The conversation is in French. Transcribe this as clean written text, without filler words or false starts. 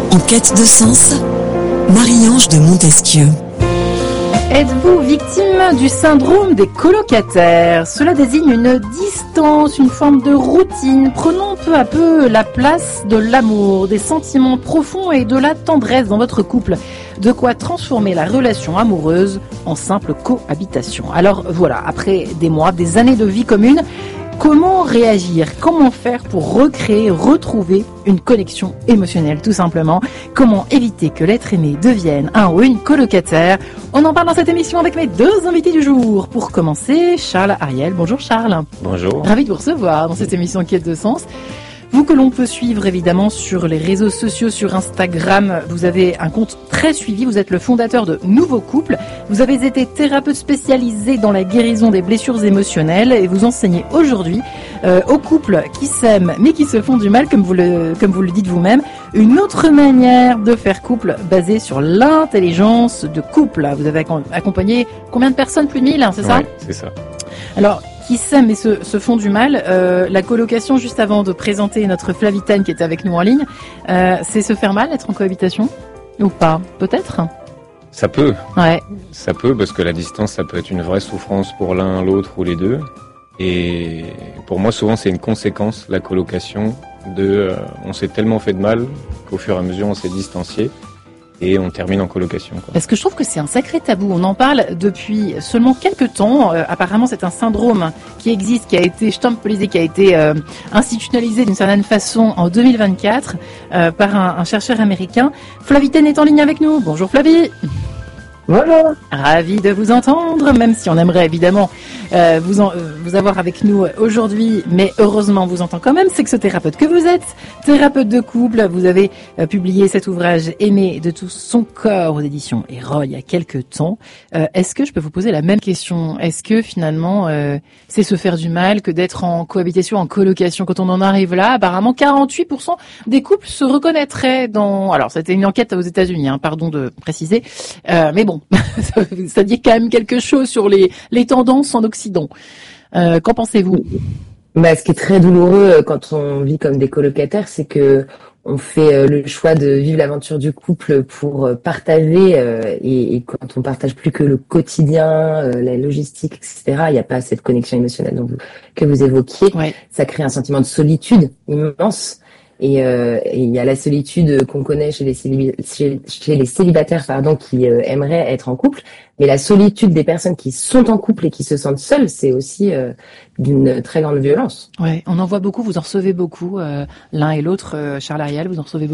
En quête de sens, Marie-Ange de Montesquieu. Êtes-vous victime du syndrome des colocataires? Cela désigne une distance, une forme de routine, prenant peu à peu la place de l'amour, des sentiments profonds et de la tendresse dans votre couple. De quoi transformer la relation amoureuse en simple cohabitation. Alors voilà, après des mois, des années de vie commune, comment réagir? Comment faire pour recréer, retrouver une connexion émotionnelle, tout simplement? Comment éviter que l'être aimé devienne un ou une colocataire? On en parle dans cette émission avec mes deux invités du jour. Pour commencer, Charles Ariel. Bonjour Charles. Bonjour. Ravi de vous recevoir dans cette émission Quête de sens. Vous que l'on peut suivre évidemment sur les réseaux sociaux, sur Instagram, vous avez un compte très suivi, vous êtes le fondateur de Nouveau Couple, vous avez été thérapeute spécialisé dans la guérison des blessures émotionnelles et vous enseignez aujourd'hui aux couples qui s'aiment mais qui se font du mal, comme vous le dites vous-même, une autre manière de faire couple basée sur l'intelligence de couple. Vous avez accompagné combien de personnes? Plus de 1000, c'est ça? Oui, c'est ça. Alors, qui s'aiment et se font du mal. La colocation, juste avant de présenter notre Flavitaine qui est avec nous en ligne, c'est se faire mal, être en cohabitation? Ou pas? Peut-être? Ça peut. Ouais. Ça peut, parce que la distance, ça peut être une vraie souffrance pour l'un, l'autre ou les deux. Et pour moi, souvent, c'est une conséquence, la colocation, on s'est tellement fait de mal qu'au fur et à mesure, on s'est distancié. Et on termine en colocation, quoi. Parce que je trouve que c'est un sacré tabou. On en parle depuis seulement quelques temps. Apparemment, c'est un syndrome qui existe, qui a été qui a été institutionnalisé d'une certaine façon en 2024 par un chercheur américain. Flavitaine est en ligne avec nous. Bonjour Flavie. Bonjour. Ravi de vous entendre, même si on aimerait évidemment vous avoir avec nous aujourd'hui, mais heureusement on vous entend quand même. Sexothérapeute que vous êtes, thérapeute de couple, vous avez publié cet ouvrage Aimer de tout son corps aux éditions Erol il y a quelques temps. Est-ce que je peux vous poser la même question? Est-ce que finalement c'est se faire du mal que d'être en cohabitation, en colocation? Quand on en arrive là, apparemment 48% des couples se reconnaîtraient dans... Alors c'était une enquête aux États-Unis, pardon de préciser, mais bon, ça dit quand même quelque chose sur les tendances en Occident. Qu'en pensez-vous? Ce qui est très douloureux quand on vit comme des colocataires, c'est que on fait le choix de vivre l'aventure du couple pour partager, et quand on partage plus que le quotidien, la logistique, etc., il n'y a pas cette connexion émotionnelle que vous évoquiez. Ouais. Ça crée un sentiment de solitude immense. Et il y a la solitude qu'on connaît chez les célibataires, qui aimeraient être en couple, mais la solitude des personnes qui sont en couple et qui se sentent seules, c'est aussi d'une très grande violence. Ouais, on en voit beaucoup, vous en recevez beaucoup, l'un et l'autre, Charles Ariel, vous en recevez beaucoup.